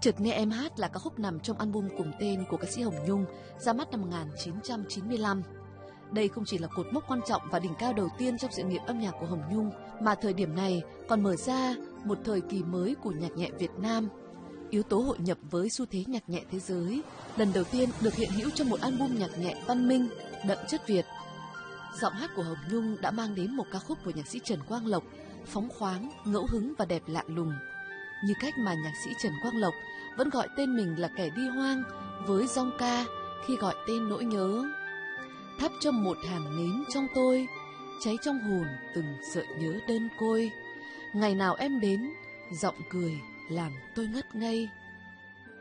Chợt nghe em hát là ca khúc nằm trong album cùng tên của ca sĩ Hồng Nhung ra mắt năm 1995. Đây không chỉ là cột mốc quan trọng và đỉnh cao đầu tiên trong sự nghiệp âm nhạc của Hồng Nhung, mà thời điểm này còn mở ra một thời kỳ mới của nhạc nhẹ Việt Nam. Yếu tố hội nhập với xu thế nhạc nhẹ thế giới lần đầu tiên được hiện hữu trong một album nhạc nhẹ văn minh, đậm chất Việt. Giọng hát của Hồng Nhung đã mang đến một ca khúc của nhạc sĩ Trần Quang Lộc, phóng khoáng, ngẫu hứng và đẹp lạ lùng. Như cách mà nhạc sĩ Trần Quang Lộc vẫn gọi tên mình là kẻ đi hoang với dong ca khi gọi tên nỗi nhớ. Thắp cho một hàng nến trong tôi, cháy trong hồn từng sợi nhớ đơn côi. Ngày nào em đến, giọng cười làm tôi ngất ngây.